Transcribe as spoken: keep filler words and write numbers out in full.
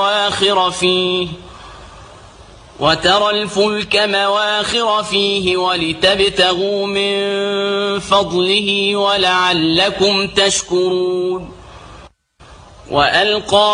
مواخر فيه وترى الفلك مواخر فيه ولتبتغوا من فضله ولعلكم تشكرون. وألقى